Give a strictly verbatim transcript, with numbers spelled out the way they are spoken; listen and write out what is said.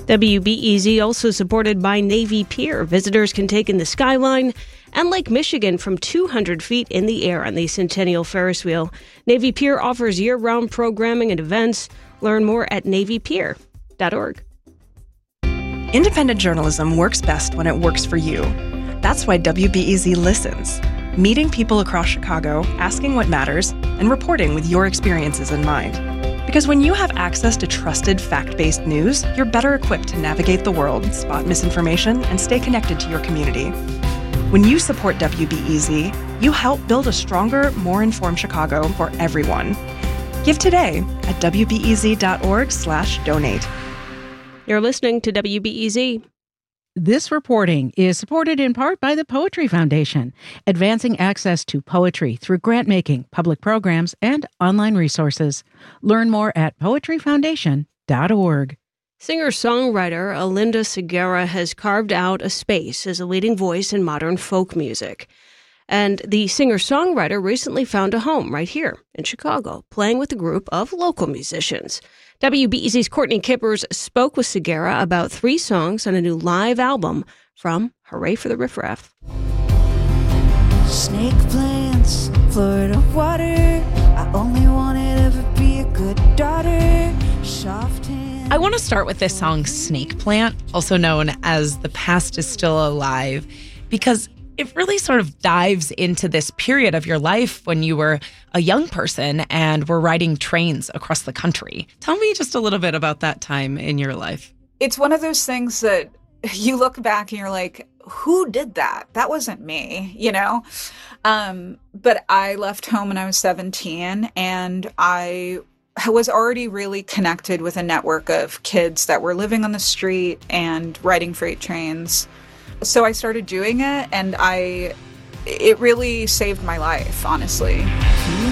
W B E Z also supported by Navy Pier. Visitors can take in the skyline and Lake Michigan from two hundred feet in the air on the Centennial Ferris wheel. Navy Pier offers year-round programming and events. Learn more at navy pier dot org. Independent journalism works best when it works for you. That's why W B E Z listens, meeting people across Chicago, asking what matters, and reporting with your experiences in mind. Because when you have access to trusted, fact-based news, you're better equipped to navigate the world, spot misinformation, and stay connected to your community. When you support W B E Z, you help build a stronger, more informed Chicago for everyone. Give today at w b e z dot org slash donate. You're listening to W B E Z. This reporting is supported in part by the Poetry Foundation, advancing access to poetry through grant-making, public programs, and online resources. Learn more at poetry foundation dot org. Singer-songwriter Alinda Segarra has carved out a space as a leading voice in modern folk music. And the singer-songwriter recently found a home right here in Chicago, playing with a group of local musicians. W B E Z's Courtney Kippers spoke with Segarra about three songs on a new live album from Hooray for the Riff Raff. Snake plants, Florida water. I only wanted to ever be a good daughter. Soft hand. I want to start with this song, Snake Plant, also known as The Past is Still Alive, because it really sort of dives into this period of your life when you were a young person and were riding trains across the country. Tell me just a little bit about that time in your life. It's one of those things that you look back and you're like, who did that? That wasn't me, you know? Um, but I left home when I was seventeen, and I was already really connected with a network of kids that were living on the street and riding freight trains. So I started doing it, and I, it really saved my life, honestly.